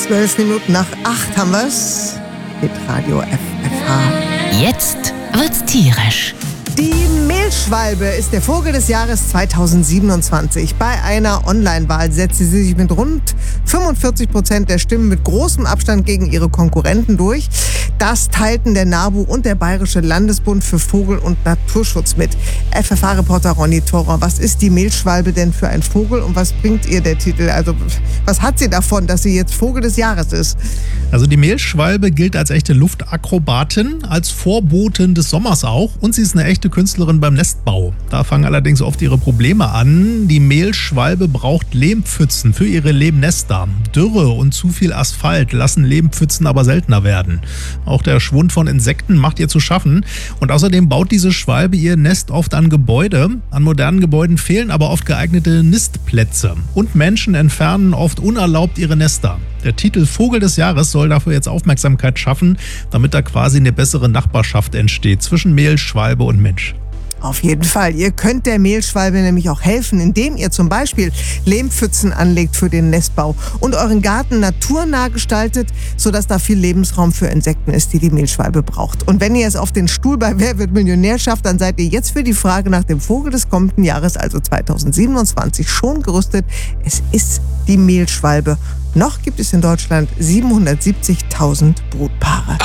7:12 haben wir's. Mit Radio FFH. Jetzt wird's tierisch. Die Mehlschwalbe ist der Vogel des Jahres 2027. Bei einer Online-Wahl setzte sie sich mit rund 45% der Stimmen mit großem Abstand gegen ihre Konkurrenten durch. Das teilten der NABU und der Bayerische Landesbund für Vogel- und Naturschutz mit. FFH-Reporter Ronny Thorer, was ist die Mehlschwalbe denn für ein Vogel und was bringt ihr der Titel? Also was hat sie davon, dass sie jetzt Vogel des Jahres ist? Also die Mehlschwalbe gilt als echte Luftakrobatin, als Vorbotin des Sommers auch, und sie ist eine echte Künstlerin beim Nestbau. Da fangen allerdings oft ihre Probleme an. Die Mehlschwalbe braucht Lehmpfützen für ihre Lehmnester. Dürre und zu viel Asphalt lassen Lehmpfützen aber seltener werden. Auch der Schwund von Insekten macht ihr zu schaffen. Und außerdem baut diese Schwalbe ihr Nest oft an Gebäude. An modernen Gebäuden fehlen aber oft geeignete Nistplätze. Und Menschen entfernen oft unerlaubt ihre Nester. Der Titel Vogel des Jahres soll dafür jetzt Aufmerksamkeit schaffen, damit da quasi eine bessere Nachbarschaft entsteht zwischen Mehlschwalbe und Mensch. Auf jeden Fall. Ihr könnt der Mehlschwalbe nämlich auch helfen, indem ihr zum Beispiel Lehmpfützen anlegt für den Nestbau und euren Garten naturnah gestaltet, sodass da viel Lebensraum für Insekten ist, die die Mehlschwalbe braucht. Und wenn ihr es auf den Stuhl bei Wer wird Millionär schafft, dann seid ihr jetzt für die Frage nach dem Vogel des kommenden Jahres, also 2027, schon gerüstet. Es ist die Mehlschwalbe. Noch gibt es in Deutschland 770.000 Brutpaare.